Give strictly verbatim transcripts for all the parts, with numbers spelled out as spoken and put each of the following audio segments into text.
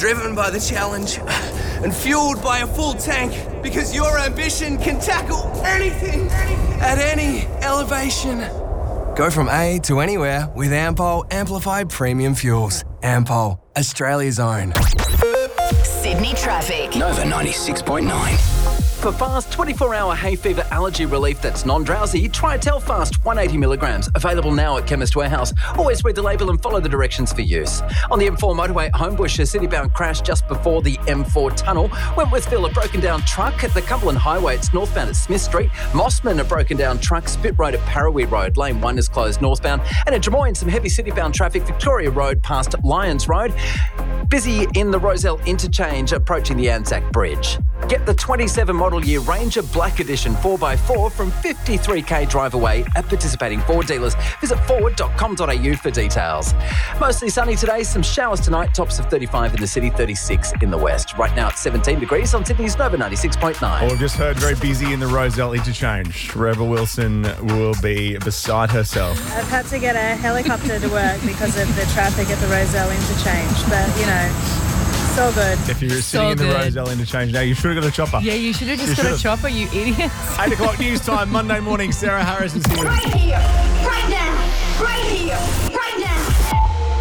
driven by the challenge and fueled by a full tank, because your ambition can tackle anything at any elevation. Go from A to anywhere with Ampol Amplified Premium Fuels. Ampol, Australia's own. Sydney traffic. Nova ninety-six point nine. For fast twenty-four hour hay fever allergy relief that's non-drowsy, try Telfast one hundred eighty milligrams. Available now at Chemist Warehouse. Always read the label and follow the directions for use. On the M four motorway at Homebush, a city-bound crash just before the M four tunnel. Wentworthville, a broken down truck at the Cumberland Highway. It's northbound at Smith Street. Mossman, a broken down truck. Spit Road at Parawee Road. Lane one is closed northbound. And at Drummoyne, some heavy city-bound traffic. Victoria Road past Lyons Road. Busy in the Roselle interchange approaching the Anzac Bridge. Get the twenty-seven model year Ranger Black Edition four by four from fifty-three k drive away at participating Ford dealers. Visit ford dot com dot a u for details. Mostly sunny today, some showers tonight, tops of thirty-five in the city, thirty-six in the west. Right now it's seventeen degrees on Sydney's Nova ninety-six point nine. Well, we've just heard very busy in the Roselle interchange. Rebel Wilson will be beside herself. I've had to get a helicopter to work because of the traffic at the Roselle interchange, but you know, so good. If you're So sitting in the good. Roselle interchange now, you should have got a chopper. Yeah, you should have just You got a should've. chopper, you idiots. Eight o'clock news time, Monday morning. Sarah Harris is here. Right here, right now, right here, right now.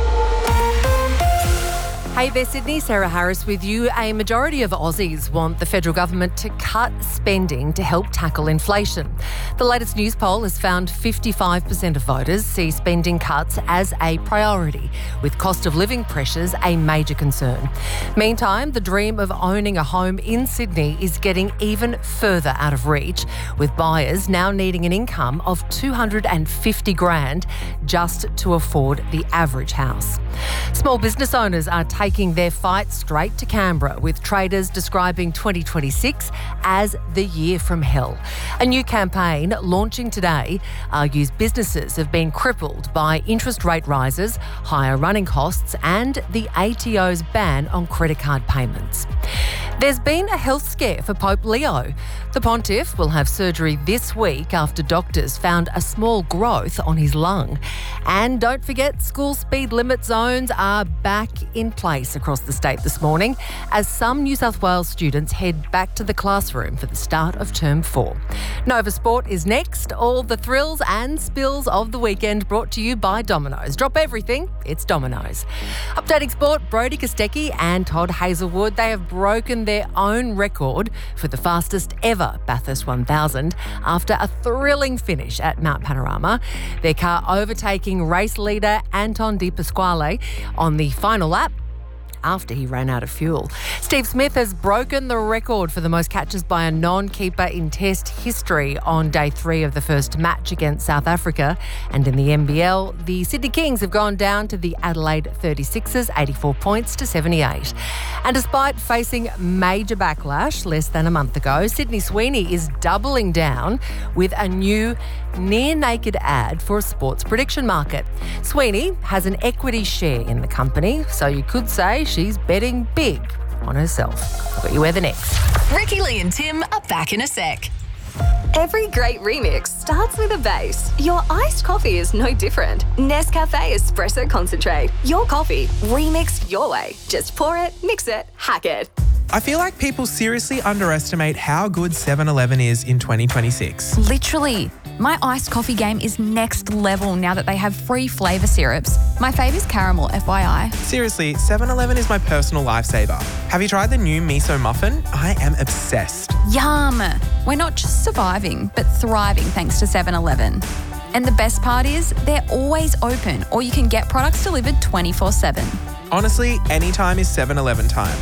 Hey there, Sydney. Sarah Harris with you. A majority of Aussies want the federal government to cut spending to help tackle inflation. The latest news poll has found fifty-five percent of voters see spending cuts as a priority, with cost of living pressures a major concern. Meantime, the dream of owning a home in Sydney is getting even further out of reach, with buyers now needing an income of two hundred fifty grand just to afford the average house. Small business owners are taking their fight straight to Canberra, with traders describing twenty twenty-six as the year from hell. A new campaign launching today argues businesses have been crippled by interest rate rises, higher running costs and the A T O's ban on credit card payments. There's been a health scare for Pope Leo. The pontiff will have surgery this week after doctors found a small growth on his lung. And don't forget, school speed limit zones are back in place across the state this morning as some New South Wales students head back to the classroom for the start of term four. Nova Sport is next. All the thrills and spills of the weekend brought to you by Domino's. Drop everything, it's Domino's. Updating sport, Brodie Kostecki and Todd Hazelwood, they have broken their own record for the fastest ever Bathurst one thousand after a thrilling finish at Mount Panorama. Their car overtaking race leader Anton De Pasquale on the final lap after he ran out of fuel. Steve Smith has broken the record for the most catches by a non-keeper in Test history on day three of the first match against South Africa. And in the N B L, the Sydney Kings have gone down to the Adelaide thirty-sixers, eighty-four points to seventy-eight. And despite facing major backlash less than a month ago, Sydney Sweeney is doubling down with a new near-naked ad for a sports prediction market. Sweeney has an equity share in the company, so you could say she's betting big on herself. I'll bet you where the next. Ricky Lee and Tim are back in a sec. Every great remix starts with a bass. Your iced coffee is no different. Nescafe Espresso Concentrate. Your coffee, remixed your way. Just pour it, mix it, hack it. I feel like people seriously underestimate how good seven eleven is in twenty twenty-six. Literally. My iced coffee game is next level now that they have free flavour syrups. My fave is caramel, F Y I. Seriously, seven eleven is my personal lifesaver. Have you tried the new miso muffin? I am obsessed. Yum! We're not just surviving, but thriving thanks to seven eleven. And the best part is, they're always open, or you can get products delivered twenty-four seven. Honestly, anytime is seven eleven time.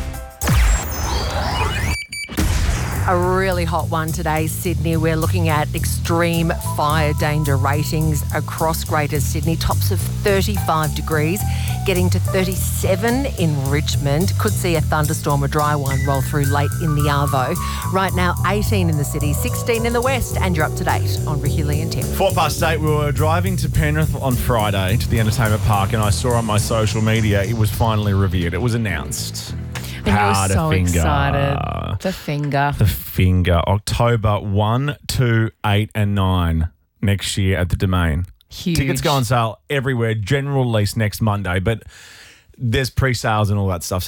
A really hot one today, Sydney. We're looking at extreme fire danger ratings across Greater Sydney. Tops of thirty-five degrees, getting to thirty-seven in Richmond. Could see a thunderstorm, a dry one, roll through late in the Arvo. Right now, eighteen in the city, sixteen in the west, and you're up to date on Ricky Lee and Tim. Four past eight, we were driving to Penrith on Friday to the entertainment park, and I saw on my social media it was finally revealed. It was announced. And you were so Powderfinger. excited. The finger. The finger. October first, two, eight and nine next year at the Domain. Huge. Tickets go on sale everywhere. General release next Monday, but there's pre-sales and all that stuff.